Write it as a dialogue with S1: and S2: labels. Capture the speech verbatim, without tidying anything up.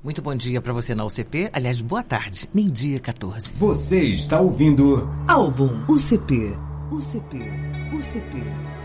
S1: Muito bom dia para você na U C P. Aliás, boa tarde, meio-dia quatorze.
S2: Você está ouvindo
S3: Álbum U C P. U C P. U C P.